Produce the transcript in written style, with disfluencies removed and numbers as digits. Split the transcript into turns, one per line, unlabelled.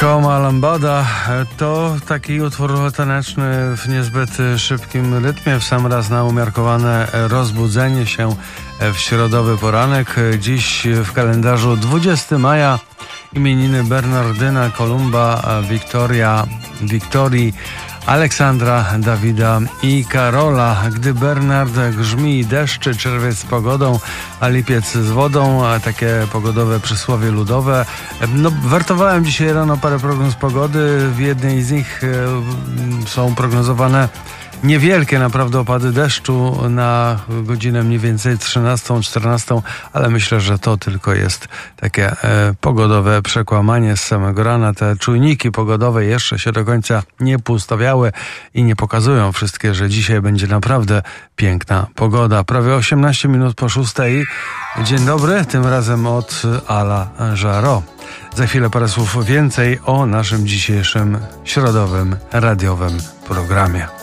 Koma Lambada to taki utwór taneczny w niezbyt szybkim rytmie, w sam raz na umiarkowane rozbudzenie się w środowy poranek. Dziś w kalendarzu 20 maja imieniny Bernardyna, Kolumba, Wiktorii, Aleksandra, Dawida i Karola. Gdy Bernard grzmi i deszczy, czerwiec z pogodą, a lipiec z wodą, a takie pogodowe przysłowie ludowe. Wertowałem dzisiaj rano parę prognoz pogody. W jednej z nich są prognozowane niewielkie naprawdę opady deszczu na godzinę mniej więcej 13-14, ale myślę, że to tylko jest takie pogodowe przekłamanie z samego rana. Te czujniki pogodowe jeszcze się do końca nie poustawiały i nie pokazują wszystkie, że dzisiaj będzie naprawdę piękna pogoda. Prawie 18 minut po 6. Dzień dobry, tym razem od Ala Żaro. Za chwilę parę słów więcej o naszym dzisiejszym środowym radiowym programie.